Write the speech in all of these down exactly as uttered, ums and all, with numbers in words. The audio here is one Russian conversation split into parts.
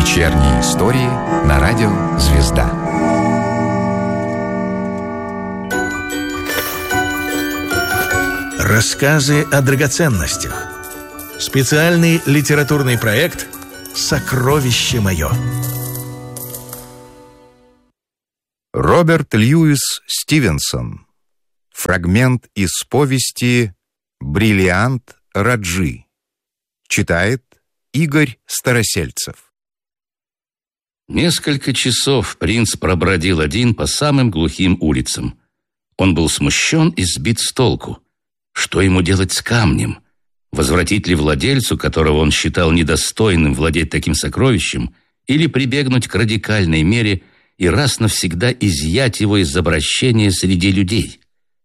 Вечерние истории на радио «Звезда». Рассказы о драгоценностях. Специальный литературный проект «Сокровище мое». Роберт Льюис Стивенсон. Фрагмент из повести «Бриллиант Раджи». Читает Игорь Старосельцев. Несколько часов принц пробродил один по самым глухим улицам. Он был смущен и сбит с толку. Что ему делать с камнем? Возвратить ли владельцу, которого он считал недостойным владеть таким сокровищем, или прибегнуть к радикальной мере и раз навсегда изъять его из обращения среди людей?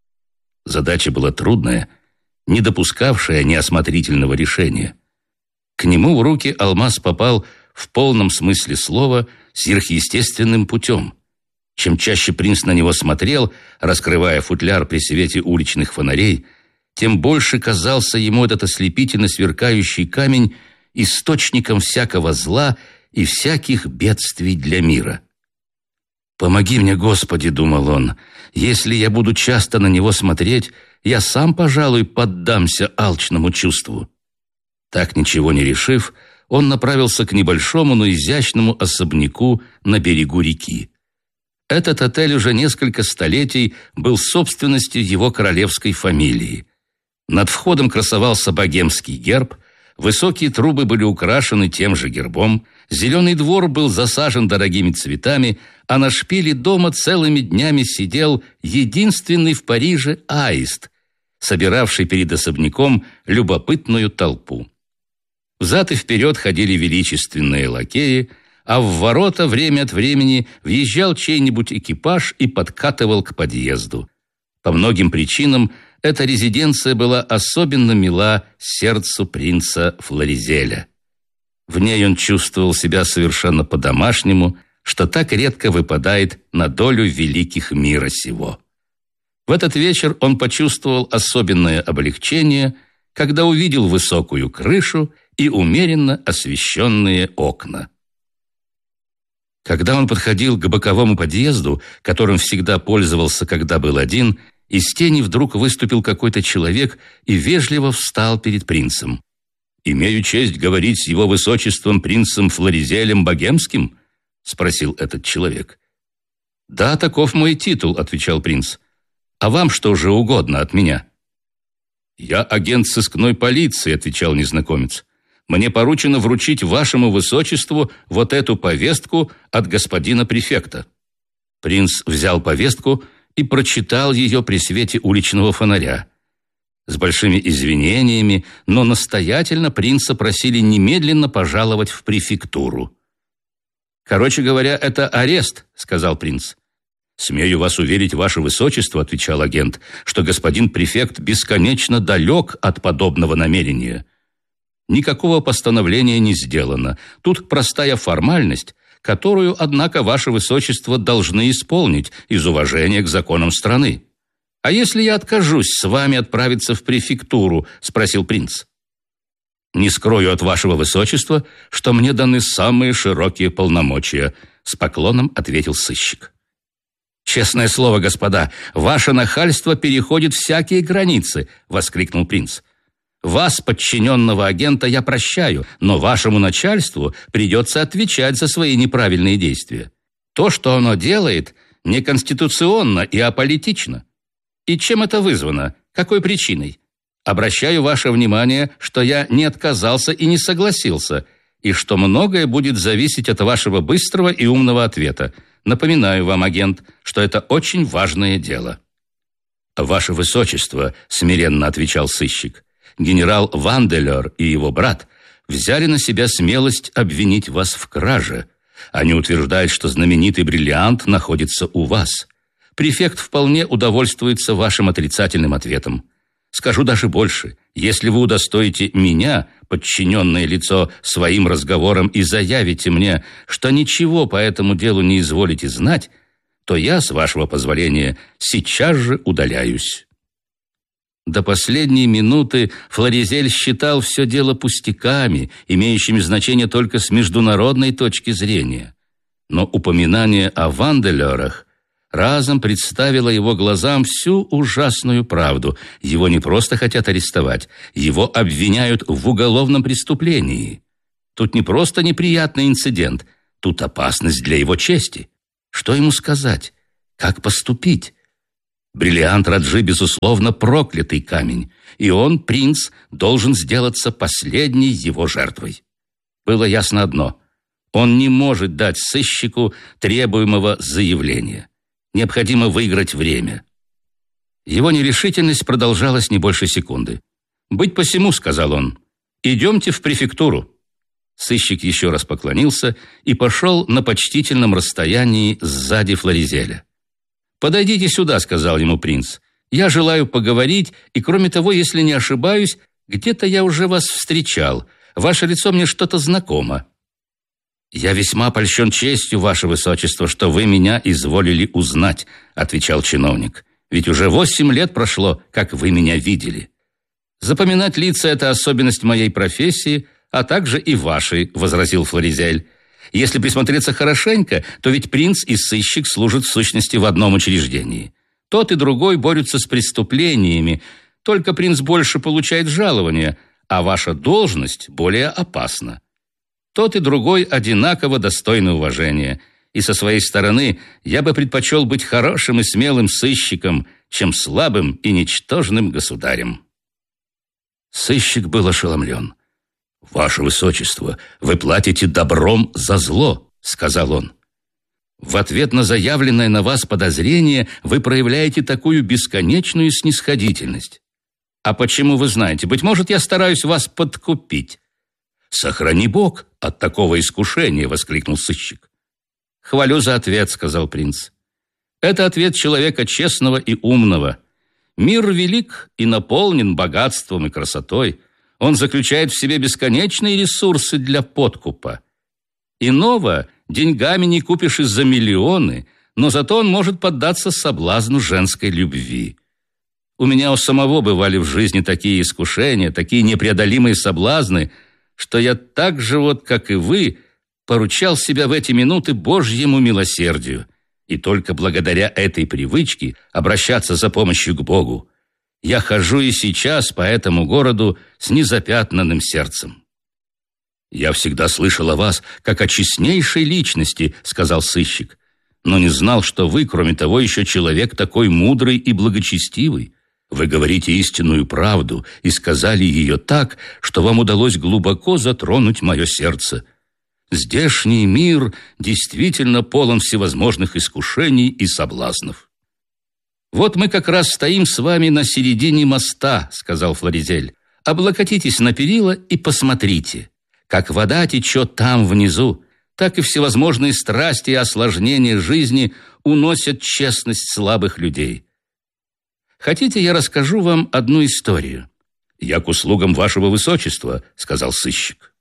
Задача была трудная, не допускавшая неосмотрительного решения. К нему в руки алмаз попал в полном смысле слова сверхъестественным путем. Чем чаще принц на него смотрел, раскрывая футляр при свете уличных фонарей, тем больше казался ему этот ослепительно сверкающий камень источником всякого зла и всяких бедствий для мира. «Помоги мне, Господи», — думал он, — «если я буду часто на него смотреть, я сам, пожалуй, поддамся алчному чувству». Так, ничего не решив, он направился к небольшому, но изящному особняку на берегу реки. Этот отель уже несколько столетий был собственностью его королевской фамилии. Над входом красовался богемский герб, высокие трубы были украшены тем же гербом, зеленый двор был засажен дорогими цветами, а на шпиле дома целыми днями сидел единственный в Париже аист, собиравший перед особняком любопытную толпу. Взад и вперед ходили величественные лакеи, а в ворота время от времени въезжал чей-нибудь экипаж и подкатывал к подъезду. По многим причинам эта резиденция была особенно мила сердцу принца Флоризеля. В ней он чувствовал себя совершенно по-домашнему, что так редко выпадает на долю великих мира сего. В этот вечер он почувствовал особенное облегчение, когда увидел высокую крышу и умеренно освещенные окна. Когда он подходил к боковому подъезду, которым всегда пользовался, когда был один, из тени вдруг выступил какой-то человек и вежливо встал перед принцем. «Имею честь говорить с его высочеством принцем Флоризелем Богемским?» — спросил этот человек. «Да, таков мой титул», — отвечал принц. «А вам что же угодно от меня?» «Я агент сыскной полиции», — отвечал незнакомец. «Мне поручено вручить вашему высочеству вот эту повестку от господина префекта». Принц взял повестку и прочитал ее при свете уличного фонаря. С большими извинениями, но настоятельно принца просили немедленно пожаловать в префектуру. «Короче говоря, это арест», — сказал принц. «Смею вас уверить, ваше высочество», — отвечал агент, «что господин префект бесконечно далек от подобного намерения. Никакого постановления не сделано. Тут простая формальность, которую, однако, ваше высочество должны исполнить из уважения к законам страны». «А если я откажусь с вами отправиться в префектуру?» — спросил принц. «Не скрою от вашего высочества, что мне даны самые широкие полномочия», — с поклоном ответил сыщик. «Честное слово, господа, ваше нахальство переходит всякие границы», — воскликнул принц. «Вас, подчиненного агента, я прощаю, но вашему начальству придется отвечать за свои неправильные действия. То, что оно делает, неконституционно и аполитично. И чем это вызвано? Какой причиной? Обращаю ваше внимание, что я не отказался и не согласился, и что многое будет зависеть от вашего быстрого и умного ответа. Напоминаю вам, агент, что это очень важное дело». «Ваше высочество», — смиренно отвечал сыщик, «генерал Ванделер и его брат взяли на себя смелость обвинить вас в краже. Они утверждают, что знаменитый бриллиант находится у вас. Префект вполне удовольствуется вашим отрицательным ответом. Скажу даже больше. Если вы удостоите меня, подчиненное лицо, своим разговором и заявите мне, что ничего по этому делу не изволите знать, то я, с вашего позволения, сейчас же удаляюсь». До последней минуты Флоризель считал все дело пустяками, имеющими значение только с международной точки зрения. Но упоминание о Ванделерах разом представило его глазам всю ужасную правду. Его не просто хотят арестовать, его обвиняют в уголовном преступлении. Тут не просто неприятный инцидент, тут опасность для его чести. Что ему сказать? Как поступить? Бриллиант Раджи, безусловно, проклятый камень, и он, принц, должен сделаться последней его жертвой. Было ясно одно: он не может дать сыщику требуемого заявления. Необходимо выиграть время. Его нерешительность продолжалась не больше секунды. «Быть посему», — сказал он, — «идемте в префектуру». Сыщик еще раз поклонился и пошел на почтительном расстоянии сзади Флоризеля. «Подойдите сюда», — сказал ему принц. «Я желаю поговорить, и, кроме того, если не ошибаюсь, где-то я уже вас встречал. Ваше лицо мне что-то знакомо». «Я весьма польщен честью, ваше высочество, что вы меня изволили узнать», — отвечал чиновник. «Ведь уже восемь лет прошло, как вы меня видели. Запоминать лица — это особенность моей профессии, а также и вашей», — возразил Флоризель. «Если присмотреться хорошенько, то ведь принц и сыщик служат в сущности в одном учреждении. Тот и другой борются с преступлениями, только принц больше получает жалования, а ваша должность более опасна. Тот и другой одинаково достойны уважения, и со своей стороны я бы предпочел быть хорошим и смелым сыщиком, чем слабым и ничтожным государем». Сыщик был ошеломлен. «Ваше высочество, вы платите добром за зло», — сказал он. «В ответ на заявленное на вас подозрение вы проявляете такую бесконечную снисходительность. А почему вы знаете? Быть может, я стараюсь вас подкупить». «Сохрани Бог от такого искушения», — воскликнул сыщик. «Хвалю за ответ», — сказал принц. «Это ответ человека честного и умного. Мир велик и наполнен богатством и красотой. Он заключает в себе бесконечные ресурсы для подкупа. Иного деньгами не купишь и за миллионы, но зато он может поддаться соблазну женской любви. У меня у самого бывали в жизни такие искушения, такие непреодолимые соблазны, что я так же вот, как и вы, поручал себя в эти минуты Божьему милосердию. И только благодаря этой привычке обращаться за помощью к Богу я хожу и сейчас по этому городу с незапятнанным сердцем». «Я всегда слышал о вас как о честнейшей личности», — сказал сыщик, «но не знал, что вы, кроме того, еще человек такой мудрый и благочестивый. Вы говорите истинную правду и сказали ее так, что вам удалось глубоко затронуть мое сердце. Здешний мир действительно полон всевозможных искушений и соблазнов». «Вот мы как раз стоим с вами на середине моста», — сказал Флоризель. «Облокотитесь на перила и посмотрите. Как вода течет там внизу, так и всевозможные страсти и осложнения жизни уносят честность слабых людей. Хотите, я расскажу вам одну историю?» «Я к услугам вашего высочества», — сказал сыщик.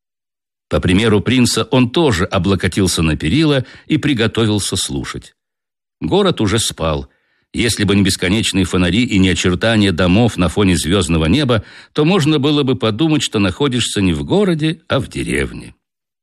По примеру принца он тоже облокотился на перила и приготовился слушать. Город уже спал. Если бы не бесконечные фонари и не очертания домов на фоне звездного неба, то можно было бы подумать, что находишься не в городе, а в деревне.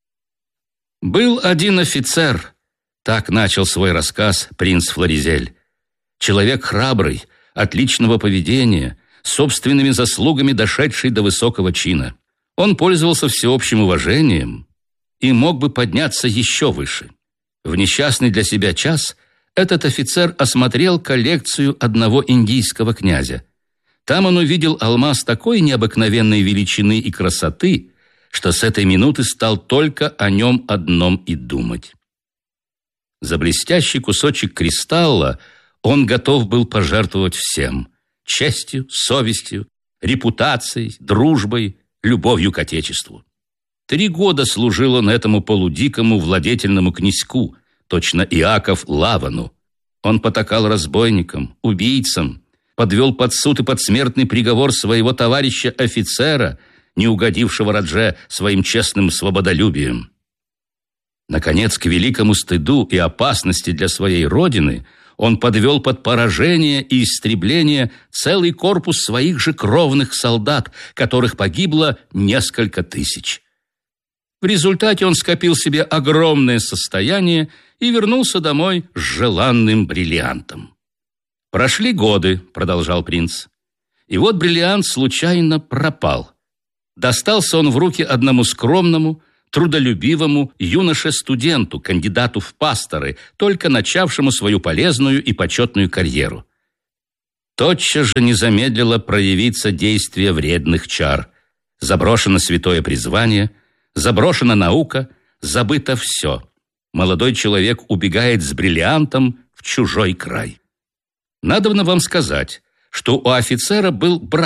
«Был один офицер», — так начал свой рассказ принц Флоризель. «Человек храбрый, отличного поведения, собственными заслугами дошедший до высокого чина. Он пользовался всеобщим уважением и мог бы подняться еще выше. В несчастный для себя час этот офицер осмотрел коллекцию одного индийского князя. Там он увидел алмаз такой необыкновенной величины и красоты, что с этой минуты стал только о нем одном и думать. За блестящий кусочек кристалла он готов был пожертвовать всем – честью, совестью, репутацией, дружбой, любовью к отечеству. Три года служил он этому полудикому владетельному князьку, точно Иаков Лавану. Он потакал разбойникам, убийцам, подвел под суд и под смертный приговор своего товарища-офицера, не угодившего Радже своим честным свободолюбием. Наконец, к великому стыду и опасности для своей родины, Он подвел под поражение и истребление целый корпус своих же кровных солдат, которых погибло несколько тысяч. В результате он скопил себе огромное состояние и вернулся домой с желанным бриллиантом. «Прошли годы», — продолжал принц, — «и вот бриллиант случайно пропал. Достался он в руки одному скромному, трудолюбивому юноше-студенту, кандидату в пасторы, только начавшему свою полезную и почетную карьеру. Тотчас же не замедлило проявиться действие вредных чар. Заброшено святое призвание, заброшена наука, забыто все. Молодой человек убегает с бриллиантом в чужой край. Надобно вам сказать, что у офицера был брат,